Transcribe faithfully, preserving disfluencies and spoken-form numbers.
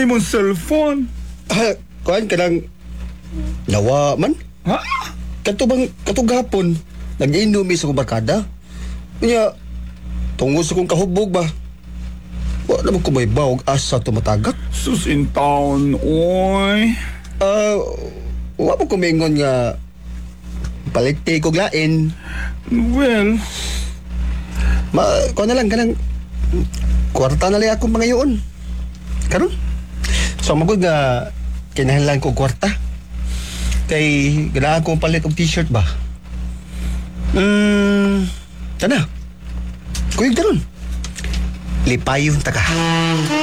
imong cellphone. Ah, kuan ka lang nawa man. Ha? Katubang katugapon nag-inumi sa kubarkada. Kanya tungod sa kong kahubog ba. Wa naman ko may bawag asa tumatagak. Sus in town, oy. Ah, wa mo kumingon nga paligti ko lain. Well, Ma, kuan na lang kanang kwarta na lang akong mga yun. Karon. So magod nga kinahanglan ko kwarta. Kay ganahan ko palit og t-shirt ba. Hmm, tana. Kuyog daron. Lipayon ta ka.